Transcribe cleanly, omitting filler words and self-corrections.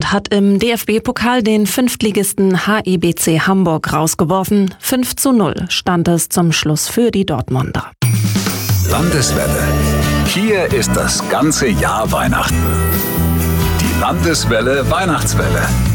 Dortmund hat im DFB-Pokal den Fünftligisten HIBC Hamburg rausgeworfen. 5:0 stand es zum Schluss für die Dortmunder. Landeswelle. Hier ist das ganze Jahr Weihnachten. Die Landeswelle Weihnachtswelle.